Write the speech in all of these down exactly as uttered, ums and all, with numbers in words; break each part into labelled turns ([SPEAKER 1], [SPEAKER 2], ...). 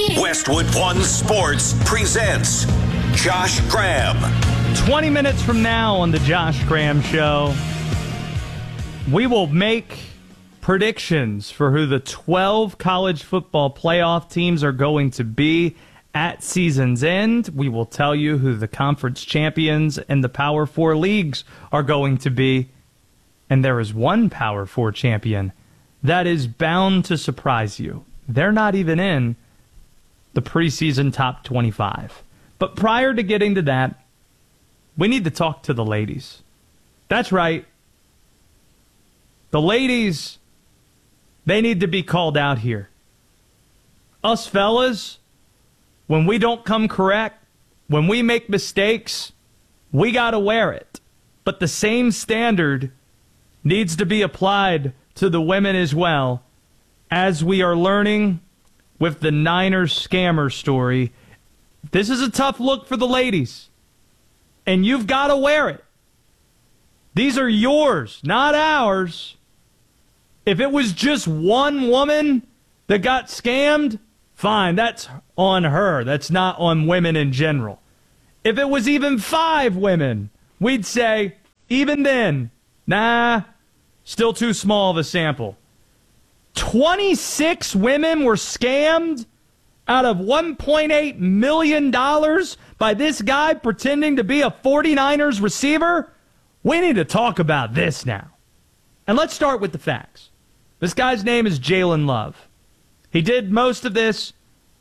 [SPEAKER 1] Westwood One Sports presents Josh Graham.
[SPEAKER 2] twenty minutes from now on the Josh Graham Show, we will make predictions for who the twelve college football playoff teams are going to be at season's end. We will tell you who the conference champions and the Power Four leagues are going to be. And there is one Power Four champion that is bound to surprise you. They're not even in the preseason top twenty-five. But prior to getting to that, we need to talk to the ladies. That's right. The ladies, they need to be called out here. Us fellas, when we don't come correct, when we make mistakes, we got to wear it. But the same standard needs to be applied to the women as well, as we are learning with the Niners scammer story. This is a tough look for the ladies, and you've got to wear it. These are yours, not ours. If it was just one woman that got scammed, fine, that's on her. That's not on women in general. If it was even five women, we'd say, even then, nah, still too small of a sample. twenty-six women were scammed out of one point eight million dollars by this guy pretending to be a 49ers receiver? We need to talk about this now. And let's start with the facts. This guy's name is Jalen Love. He did most of this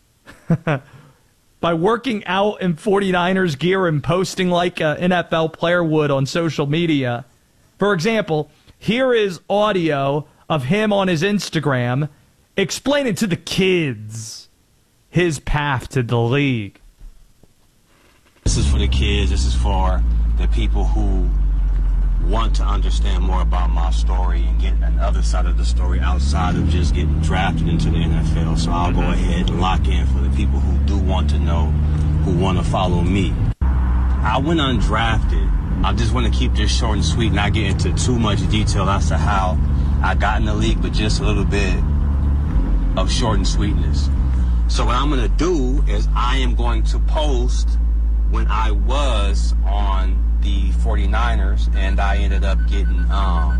[SPEAKER 2] by working out in 49ers gear and posting like an N F L player would on social media. For example, here is audio of him on his Instagram explaining to the kids his path to the league.
[SPEAKER 3] This is for the kids. This is for the people who want to understand more about my story and get another side of the story outside of just getting drafted into the N F L. So I'll go ahead and lock in for the people who do want to know, who want to follow me. I went undrafted. I just want to keep this short and sweet, not get into too much detail as to how I got in the league, but just a little bit of short and sweetness. So what I'm going to do is I am going to post when I was on the 49ers, and I ended up getting, um,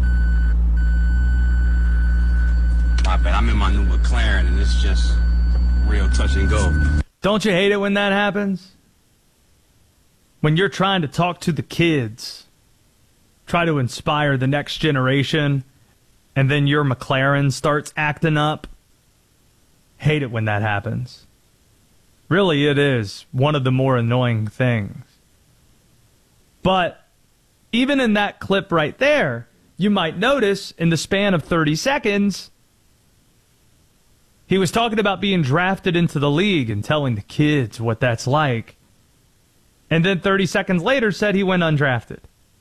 [SPEAKER 3] my bad, I'm in my new McLaren, and it's just real touch and go.
[SPEAKER 2] Don't you hate it when that happens? When you're trying to talk to the kids, try to inspire the next generation, and then your McLaren starts acting up. Hate it when that happens. Really, it is one of the more annoying things. But even in that clip right there, you might notice in the span of thirty seconds, he was talking about being drafted into the league and telling the kids what that's like. And then thirty seconds later said he went undrafted.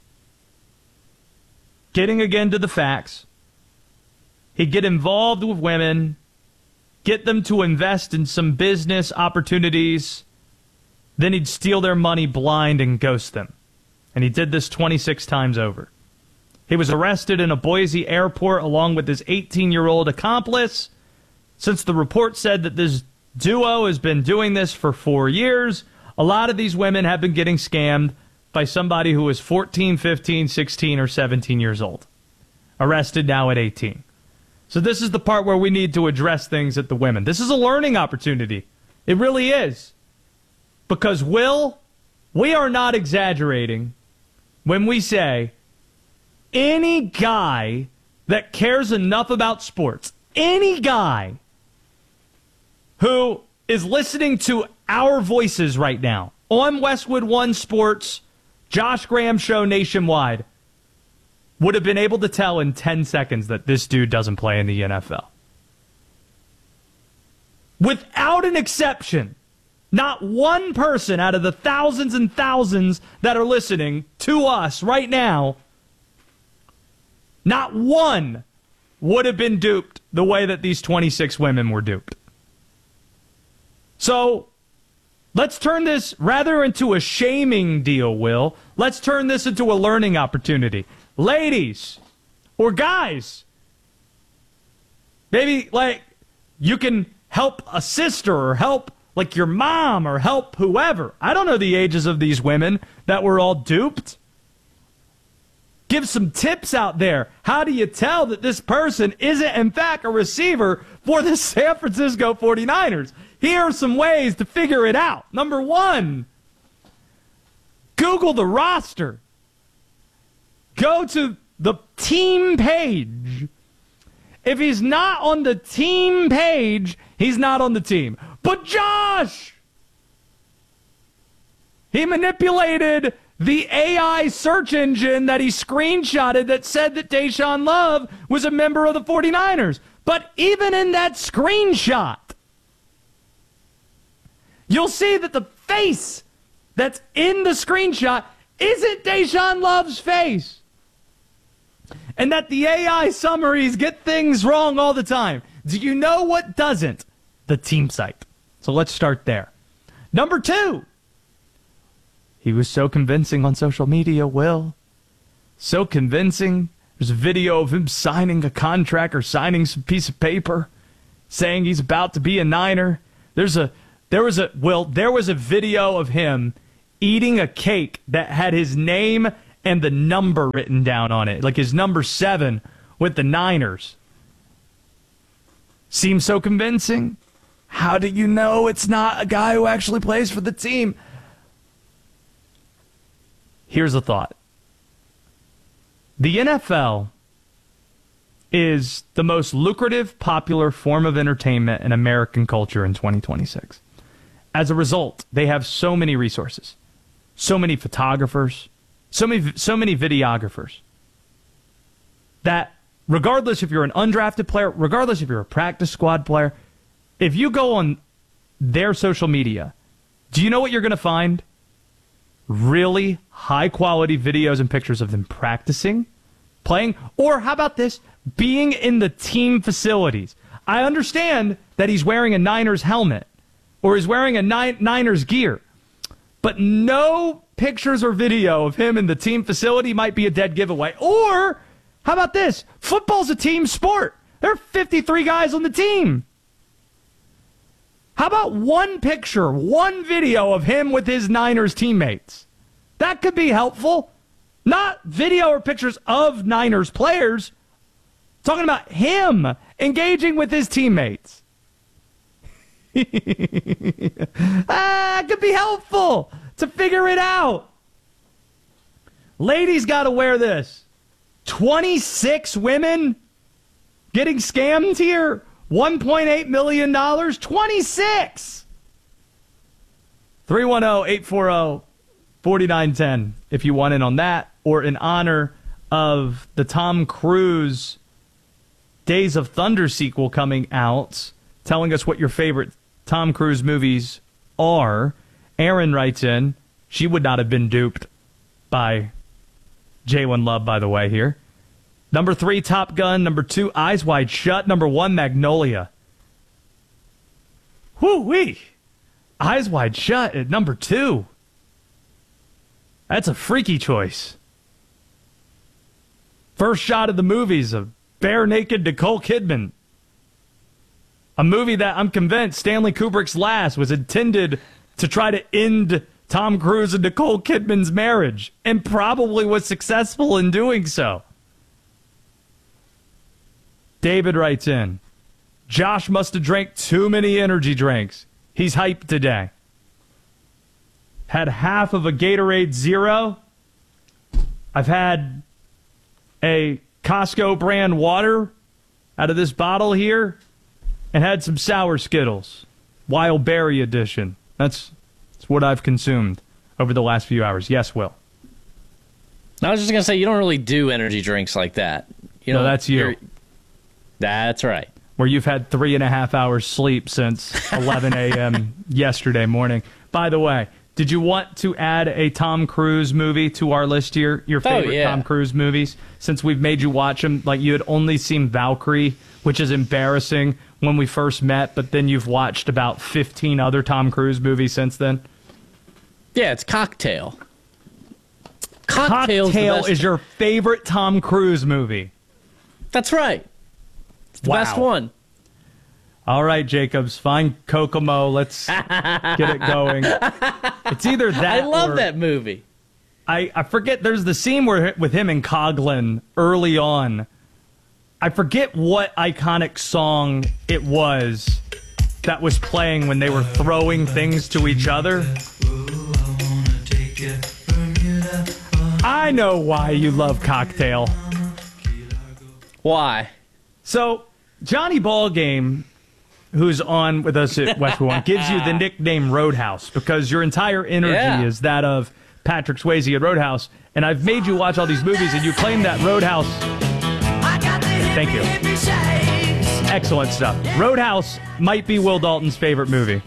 [SPEAKER 2] Getting again to the facts. He'd get involved with women, get them to invest in some business opportunities, then he'd steal their money blind and ghost them. And he did this twenty-six times over. He was arrested in a Boise airport along with his eighteen-year-old accomplice. Since the report said that this duo has been doing this for four years, a lot of these women have been getting scammed by somebody who is fourteen, fifteen, sixteen, or seventeen years old. Arrested now at eighteen. So this is the part where we need to address things at the women. This is a learning opportunity. It really is. Because, Will, we are not exaggerating when we say any guy that cares enough about sports, any guy who is listening to our voices right now on Westwood One Sports, Josh Graham Show nationwide, would have been able to tell in ten seconds that this dude doesn't play in the N F L. Without an exception, not one person out of the thousands and thousands that are listening to us right now, not one would have been duped the way that these twenty-six women were duped. So, let's turn this rather into a shaming deal, Will. Let's turn this into a learning opportunity. Ladies, or guys, maybe, like, you can help a sister or help like your mom or help whoever. I don't know the ages of these women that were all duped. Give some tips out there. How do you tell that this person isn't, in fact, a receiver for the San Francisco forty-niners? Here are some ways to figure it out. Number one, Google the roster. Go to the team page. If he's not on the team page, he's not on the team. But Josh, he manipulated the A I search engine that he screenshotted that said that Deshaun Love was a member of the forty-niners. But even in that screenshot, you'll see that the face that's in the screenshot isn't Deshaun Love's face. And that the A I summaries get things wrong all the time. Do you know what doesn't? The team site. So let's start there. Number two. He was so convincing on social media, Will. So convincing. There's a video of him signing a contract or signing some piece of paper saying he's about to be a Niner. There's a, there was a, Will, there was a video of him eating a cake that had his name and the number written down on it, like his number seven with the Niners. Seems so convincing. How do you know it's not a guy who actually plays for the team? Here's a thought. The N F L is the most lucrative, popular form of entertainment in American culture in twenty twenty-six. As a result, they have so many resources, so many photographers, so many, so many videographers, that regardless if you're an undrafted player, regardless if you're a practice squad player, if you go on their social media, do you know what you're going to find? Really high-quality videos and pictures of them practicing, playing, or how about this, being in the team facilities. I understand that he's wearing a Niners helmet or he's wearing a Niners gear, but no pictures or video of him in the team facility might be a dead giveaway. Or, how about this? Football's a team sport. There are fifty-three guys on the team. How about one picture, one video of him with his Niners teammates? That could be helpful. Not video or pictures of Niners players. Talking about him engaging with his teammates. ah, it could be helpful to figure it out. Ladies got to wear this. twenty-six women getting scammed here. one point eight million dollars. twenty-six. three one zero, eight four zero, four nine one zero if you want in on that, or in honor of the Tom Cruise Days of Thunder sequel coming out, telling us what your favorite Tom Cruise movies are. Aaron writes in, she would not have been duped by Jalen Love, by the way, here. Number three, Top Gun. Number two, Eyes Wide Shut. Number one, Magnolia. Whoo-wee. Eyes Wide Shut at number two. That's a freaky choice. First shot of the movies of bare naked Nicole Kidman. A movie that I'm convinced Stanley Kubrick's Last was intended to try to end Tom Cruise and Nicole Kidman's marriage, and probably was successful in doing so. David writes in, Josh must have drank too many energy drinks. He's hyped today. Had half of a Gatorade Zero. I've had a Costco brand water out of this bottle here, and had some sour Skittles. Wild Berry edition. That's, that's what I've consumed over the last few hours. Yes, Will.
[SPEAKER 4] I was just going to say, you don't really do energy drinks like that. You know,
[SPEAKER 2] no, that's you.
[SPEAKER 4] you're- That's right.
[SPEAKER 2] Where you've had three and a half hours sleep since eleven a.m. yesterday morning. By the way, did you want to add a Tom Cruise movie to our list here? Your favorite
[SPEAKER 4] yeah.
[SPEAKER 2] Tom Cruise movies? Since we've made you watch them, like you had only seen Valkyrie, which is embarrassing when we first met, but then you've watched about fifteen other Tom Cruise movies since then.
[SPEAKER 4] Yeah, it's Cocktail. Cocktail's the
[SPEAKER 2] Cocktail
[SPEAKER 4] best.
[SPEAKER 2] is your favorite Tom Cruise movie.
[SPEAKER 4] That's right. It's the
[SPEAKER 2] Wow.
[SPEAKER 4] best one.
[SPEAKER 2] All right, Jacobs, find Kokomo. Let's get it going. It's either that
[SPEAKER 4] I love
[SPEAKER 2] or,
[SPEAKER 4] that movie.
[SPEAKER 2] I, I forget, there's the scene where with him and Coughlin early on. I forget what iconic song it was that was playing when they were throwing things to each other. I know why you love Cocktail.
[SPEAKER 4] Why?
[SPEAKER 2] So, Johnny Ballgame, who's on with us at Westwood One, gives you the nickname Roadhouse because your entire energy
[SPEAKER 4] Yeah.
[SPEAKER 2] is that of Patrick Swayze at Roadhouse. And I've made you watch all these movies, and you claim that Roadhouse... Thank you. Excellent stuff. Roadhouse might be Will Dalton's favorite movie.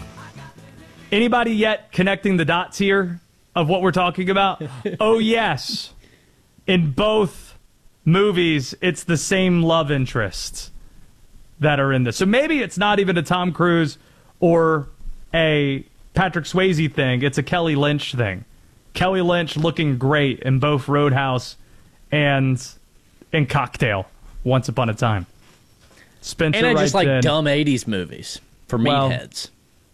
[SPEAKER 2] Anybody yet connecting the dots here of what we're talking about? Oh, yes. In both movies, it's the same love interests that are in this. So maybe it's not even a Tom Cruise or a Patrick Swayze thing. It's a Kelly Lynch thing. Kelly Lynch looking great in both Roadhouse and in Cocktail, Once Upon a Time. Spencer
[SPEAKER 4] And I just
[SPEAKER 2] writes
[SPEAKER 4] like
[SPEAKER 2] in,
[SPEAKER 4] dumb eighties movies for
[SPEAKER 2] Well,
[SPEAKER 4] meatheads.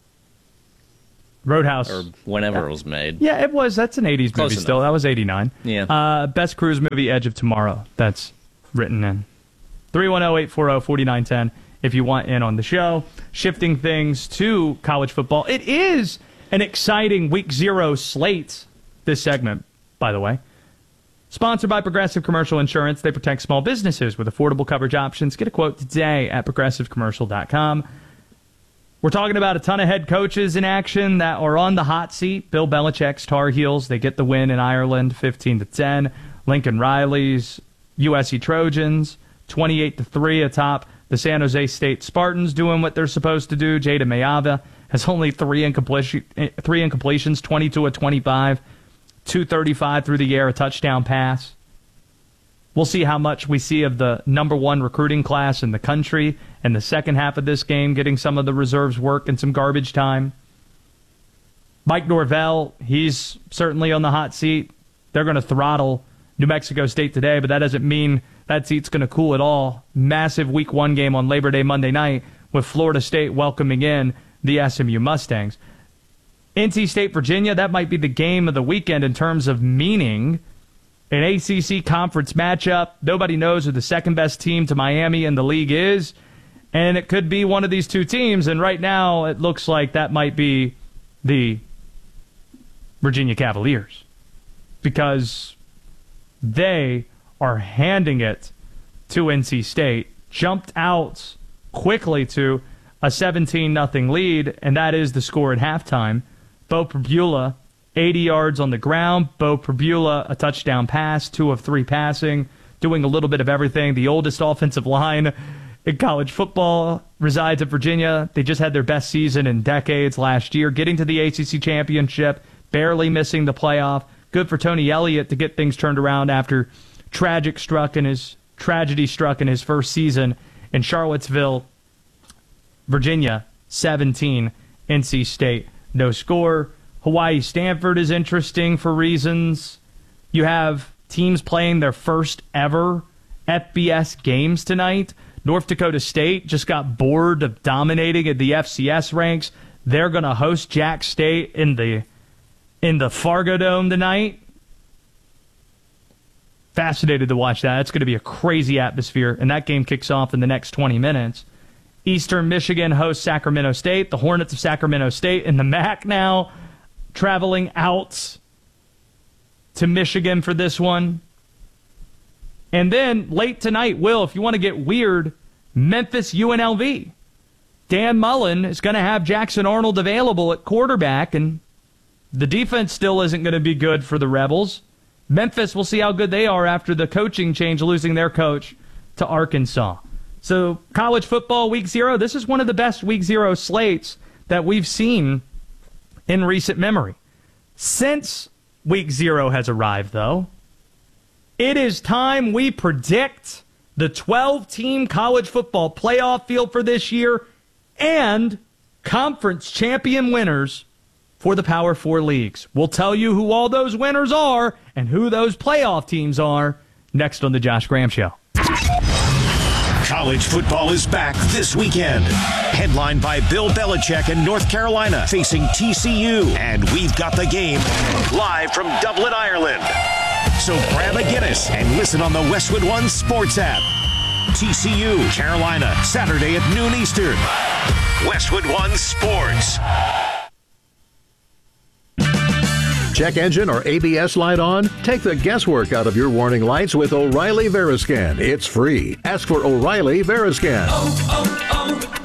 [SPEAKER 2] Roadhouse.
[SPEAKER 4] Or whenever it was made.
[SPEAKER 2] Yeah, it was. That's an eighties
[SPEAKER 4] Close
[SPEAKER 2] movie
[SPEAKER 4] enough.
[SPEAKER 2] still. That was eighty-nine.
[SPEAKER 4] Yeah.
[SPEAKER 2] Uh, best cruise movie, Edge of Tomorrow. That's written in. three one zero, eight four zero, four nine one zero if you want in on the show. Shifting things to college football. It is an exciting week zero slate, this segment, by the way. Sponsored by Progressive Commercial Insurance. They protect small businesses with affordable coverage options. Get a quote today at progressive commercial dot com. We're talking about a ton of head coaches in action that are on the hot seat. Bill Belichick's Tar Heels, they get the win in Ireland, fifteen to ten. Lincoln Riley's U S C Trojans, twenty-eight to three atop the San Jose State Spartans, doing what they're supposed to do. Jada Mayava has only three, incompletion, three incompletions, twenty-two of twenty-five, two thirty-five through the air, a touchdown pass. We'll see how much we see of the number one recruiting class in the country in the second half of this game, getting some of the reserves work and some garbage time. Mike Norvell, he's certainly on the hot seat. They're going to throttle New Mexico State today, but that doesn't mean that seat's going to cool at all. Massive week one game on Labor Day Monday night with Florida State welcoming in the S M U Mustangs. N C State, Virginia, that might be the game of the weekend in terms of meaning. An A C C conference matchup. Nobody knows who the second best team to Miami in the league is. And it could be one of these two teams. And right now, it looks like that might be the Virginia Cavaliers. Because they are handing it to N C State. Jumped out quickly to a seventeen nothing lead. And that is the score at halftime. Bo Pribula, eighty yards on the ground. Bo Pribula, a touchdown pass, two of three passing, doing a little bit of everything. The oldest offensive line in college football resides at Virginia. They just had their best season in decades last year, getting to the A C C championship, barely missing the playoff. Good for Tony Elliott to get things turned around after tragic struck in his tragedy struck in his first season in Charlottesville, Virginia, seventeen, N C State, no score. Hawaii Stanford is interesting for reasons. You have teams playing their first ever F B S games tonight. North Dakota State just got bored of dominating at the F C S ranks. They're going to host Jack State in the in the Fargo Dome tonight. Fascinated to watch that. It's going to be a crazy atmosphere, and that game kicks off in the next twenty minutes. Eastern Michigan hosts Sacramento State. The Hornets of Sacramento State in the M A C now, traveling out to Michigan for this one. And then late tonight, Will, if you want to get weird, Memphis U N L V. Dan Mullen is going to have Jackson Arnold available at quarterback, and the defense still isn't going to be good for the Rebels. Memphis, we'll see how good they are after the coaching change, losing their coach to Arkansas. So college football week zero, this is one of the best week zero slates that we've seen in recent memory. Since week zero has arrived, though, it is time we predict the twelve-team college football playoff field for this year and conference champion winners for the Power Four leagues. We'll tell you who all those winners are and who those playoff teams are next on The Josh Graham Show.
[SPEAKER 1] College football is back this weekend. Headlined by Bill Belichick in North Carolina facing T C U. And we've got the game live from Dublin, Ireland. So grab a Guinness and listen on the Westwood One Sports app. T C U, Carolina, Saturday at noon Eastern. Westwood One Sports.
[SPEAKER 5] Check engine or A B S light on? Take the guesswork out of your warning lights with O'Reilly Veriscan. It's free. Ask for O'Reilly Veriscan.
[SPEAKER 6] Oh,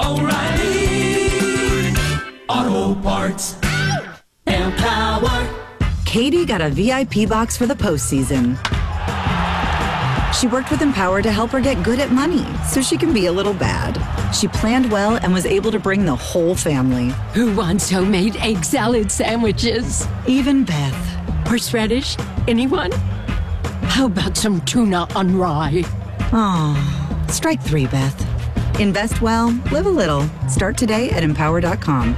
[SPEAKER 6] oh, oh, O'Reilly Auto Parts. Empower.
[SPEAKER 7] Katie got a V I P box for the postseason. She worked with Empower to help her get good at money so she can be a little bad. She planned well and was able to bring the whole family.
[SPEAKER 8] Who wants homemade egg salad sandwiches?
[SPEAKER 7] Even Beth.
[SPEAKER 8] Horseradish? Anyone? How about some tuna on rye?
[SPEAKER 7] Aw, strike three, Beth. Invest well, live a little. Start today at empower dot com.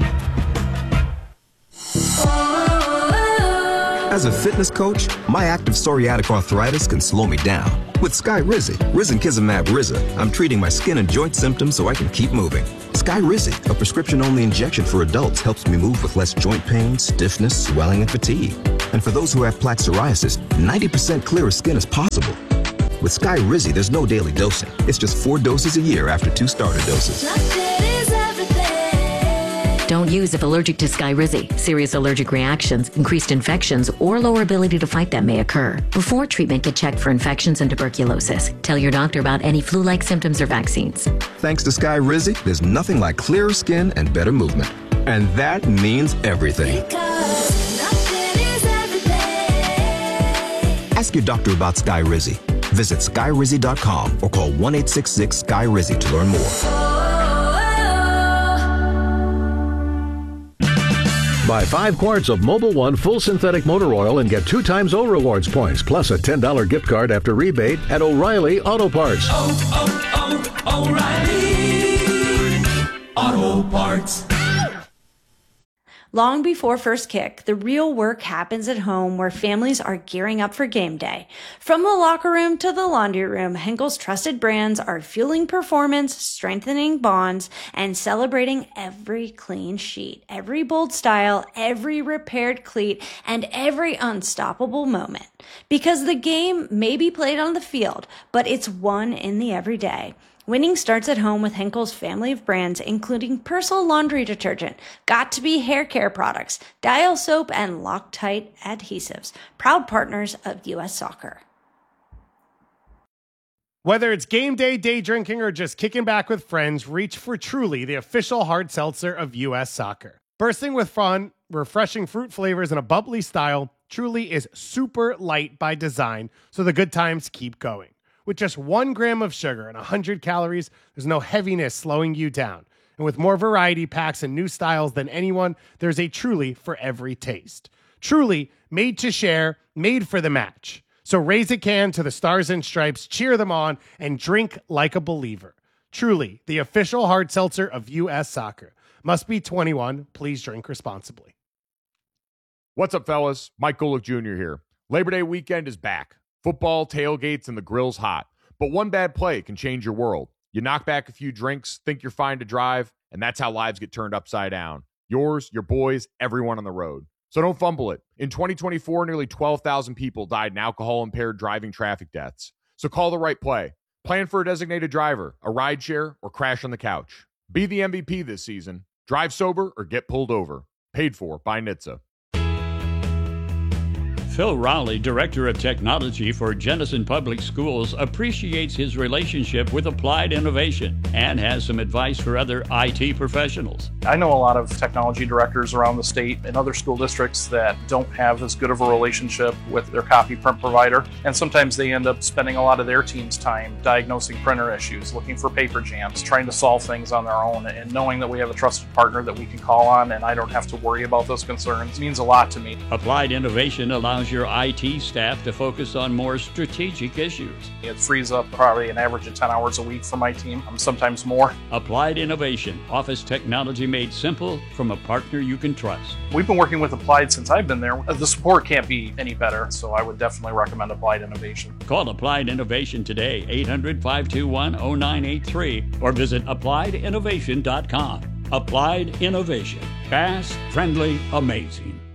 [SPEAKER 9] As a fitness coach, my active psoriatic arthritis can slow me down. With Skyrizi, risankizumab Riza, I'm treating my skin and joint symptoms so I can keep moving. Skyrizi, a prescription-only injection for adults, helps me move with less joint pain, stiffness, swelling, and fatigue. And for those who have plaque psoriasis, ninety percent clearer skin is possible. With Skyrizi, there's no daily dosing. It's just four doses a year after two starter doses.
[SPEAKER 10] Don't use if allergic to Skyrizi. Serious allergic reactions, increased infections, or lower ability to fight them may occur. Before treatment, get checked for infections and tuberculosis. Tell your doctor about any flu-like symptoms or vaccines.
[SPEAKER 9] Thanks to Skyrizi, there's nothing like clearer skin and better movement. And that means everything. Ask your doctor about Skyrizi. Visit Skyrizi dot com or call one eight six six Sky Rizi to learn more.
[SPEAKER 5] Buy five quarts of Mobil One full synthetic motor oil and get two times O Rewards points, plus a ten dollars gift card after rebate at O'Reilly Auto Parts.
[SPEAKER 6] Oh, oh, oh, O'Reilly Auto Parts.
[SPEAKER 11] Long before first kick, the real work happens at home where families are gearing up for game day. From the locker room to the laundry room, Henkel's trusted brands are fueling performance, strengthening bonds, and celebrating every clean sheet, every bold style, every repaired cleat, and every unstoppable moment. Because the game may be played on the field, but it's won in the everyday. Winning starts at home with Henkel's family of brands, including Persil laundry detergent, Got2b hair care products, Dial soap, and Loctite adhesives. Proud partners of U S Soccer.
[SPEAKER 12] Whether it's game day, day drinking, or just kicking back with friends, reach for Truly, the official hard seltzer of U S Soccer. Bursting with fun, refreshing fruit flavors, and a bubbly style, Truly is super light by design, so the good times keep going. With just one gram of sugar and one hundred calories, there's no heaviness slowing you down. And with more variety packs and new styles than anyone, there's a Truly for every taste. Truly, made to share, made for the match. So raise a can to the Stars and Stripes, cheer them on, and drink like a believer. Truly, the official hard seltzer of U S Soccer. Must be twenty-one. Please drink responsibly.
[SPEAKER 13] What's up, fellas? Mike Golick Junior here. Labor Day weekend is back. Football, tailgates, and the grill's hot. But one bad play can change your world. You knock back a few drinks, think you're fine to drive, and that's how lives get turned upside down. Yours, your boys, everyone on the road. So don't fumble it. In twenty twenty-four, nearly twelve thousand people died in alcohol-impaired driving traffic deaths. So call the right play. Plan for a designated driver, a rideshare, or crash on the couch. Be the M V P this season. Drive sober or get pulled over. Paid for by N H T S A.
[SPEAKER 14] Phil Rowley, Director of Technology for Jenison Public Schools, appreciates his relationship with Applied Innovation and has some advice for other I T professionals.
[SPEAKER 15] I know a lot of technology directors around the state and other school districts that don't have as good of a relationship with their copy print provider, and sometimes they end up spending a lot of their team's time diagnosing printer issues, looking for paper jams, trying to solve things on their own, and knowing that we have a trusted partner that we can call on and I don't have to worry about those concerns means a lot to me.
[SPEAKER 14] Applied Innovation allows allows your I T staff to focus on more strategic issues.
[SPEAKER 15] It frees up probably an average of ten hours a week for my team, sometimes more.
[SPEAKER 14] Applied Innovation, office technology made simple from a partner you can trust.
[SPEAKER 15] We've been working with Applied since I've been there. The support can't be any better, so I would definitely recommend Applied Innovation.
[SPEAKER 14] Call Applied Innovation today, eight hundred, five two one, oh nine eight three, or visit applied innovation dot com. Applied Innovation. Fast, friendly, amazing.